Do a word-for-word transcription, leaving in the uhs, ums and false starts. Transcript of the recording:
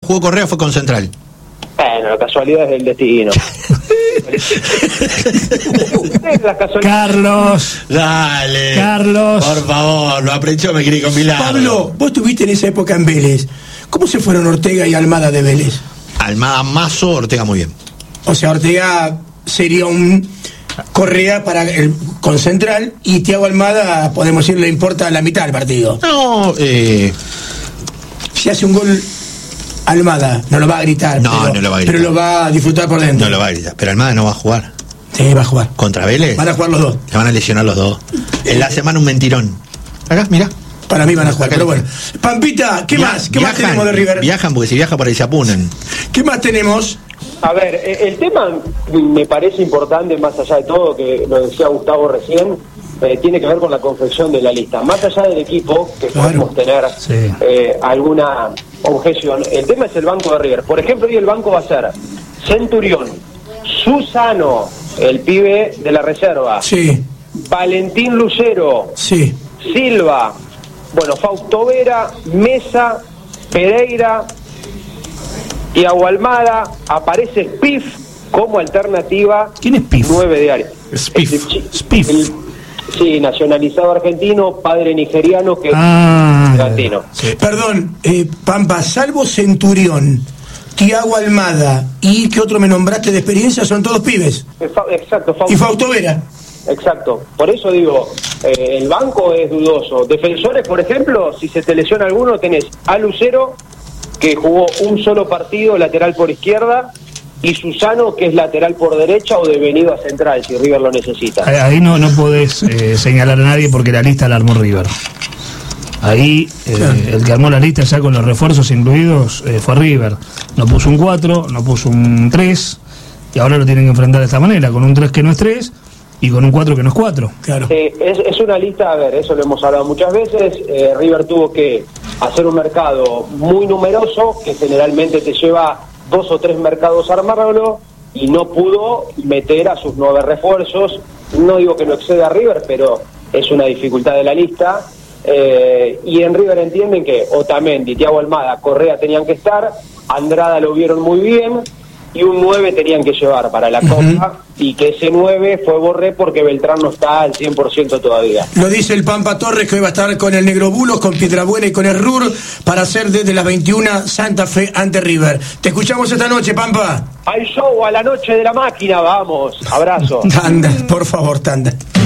jugó Correa fue con Central. Bueno, la casualidad es del destino. Carlos. Dale. Carlos. Por favor, lo aprendió, me quería con Milagro. Pablo, vos estuviste en esa época en Vélez. ¿Cómo se fueron Ortega y Almada de Vélez? Almada Mazo, Ortega muy bien. O sea, Ortega sería un Correa para el con Central y Thiago Almada, podemos decir, le importa la mitad del partido. No, eh... si hace un gol Almada, no lo va a gritar. No, pero, no lo va a gritar. Pero lo va a disfrutar por dentro. No lo va a gritar. Pero Almada no va a jugar. Sí, va a jugar. ¿Contra Vélez? Van a jugar los dos. Le van a lesionar los dos. En la semana un mentirón. Acá, mira. Para mí van a jugar, pero bueno. Pampita, ¿qué Via- más? ¿Qué viajan, más tenemos de River? Viajan porque si viajan por ahí se apunan. ¿Qué más tenemos? A ver, el tema me parece importante, más allá de todo, que lo decía Gustavo recién, eh, tiene que ver con la confección de la lista. Más allá del equipo, que Claro. podemos tener Sí. eh, alguna objeción, el tema es el banco de River. Por ejemplo, hoy el banco va a ser Centurión, Susano, el pibe de la reserva, Sí, Valentín Lucero, sí. Silva, bueno, Fausto Vera, Mesa, Pereira, Thiago Almada, aparece Spiff como alternativa. ¿Quién es Spiff? nueve de área. Spiff. El chi- Spiff. el- sí, nacionalizado argentino, padre nigeriano que Ah, es latino. sí. Perdón, eh, Pampa, salvo Centurión, Thiago Almada y ¿qué otro me nombraste de experiencia? Son todos pibes. Eh, Fa- Exacto, Fausto. Y Fausto Vera. Exacto, por eso digo, eh, el banco es dudoso. Defensores, por ejemplo, si se te lesiona alguno, tenés a Lucero, que jugó un solo partido lateral por izquierda, y Susano, que es lateral por derecha o devenido a central, si River lo necesita. Ahí- Ahí no, no podés eh, señalar a nadie porque la lista la armó River. Ahí eh, Claro. el que armó la lista ya con los refuerzos incluidos eh, fue River. No puso un cuatro, no puso un tres, y ahora lo tienen que enfrentar de esta manera, con un tres que no es tres y con un cuatro que no es cuatro. Claro. Eh, es, es una lista, a ver, eso lo hemos hablado muchas veces. eh, River tuvo que hacer un mercado muy numeroso, que generalmente te lleva dos o tres mercados a armarlo, y no pudo meter a sus nueve refuerzos. No digo que no exceda a River, pero es una dificultad de la lista. Eh, y en River entienden que Otamendi, Thiago Almada, Correa tenían que estar, Andrada lo vieron muy bien, y un nueve tenían que llevar para la Copa, y que ese nueve fue Borré porque Beltrán no está al cien por ciento todavía. Lo dice el Pampa Torres, que hoy va a estar con el Negro Bulos, con Piedrabuena y con el Rur para hacer desde las veintiuna Santa Fe ante River. Te escuchamos esta noche, Pampa. Al show, a la noche de la máquina, vamos. Abrazo. Tanda, por favor, tanda.